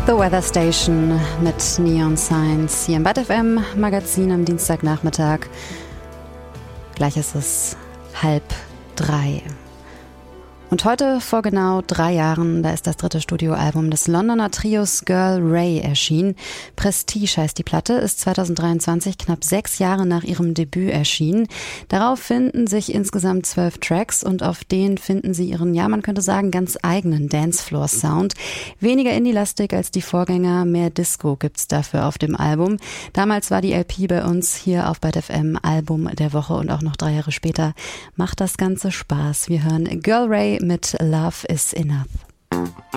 The Weather Station mit Neon Signs hier im Bad FM Magazin am Dienstagnachmittag. Gleich ist es 2:30. Und heute vor genau 3 Jahren, da ist das 3. Studioalbum des Londoner Trios Girl Ray erschienen. Prestige heißt die Platte, ist 2023 knapp 6 Jahre nach ihrem Debüt erschienen. Darauf finden sich insgesamt 12 Tracks und auf denen finden sie ihren, ja man könnte sagen, ganz eigenen Dancefloor-Sound. Weniger indie-lastig als die Vorgänger, mehr Disco gibt's dafür auf dem Album. Damals war die LP bei uns hier auf Bad FM Album der Woche und auch noch 3 Jahre später macht das Ganze Spaß. Wir hören Girl Ray mit Love is Enough.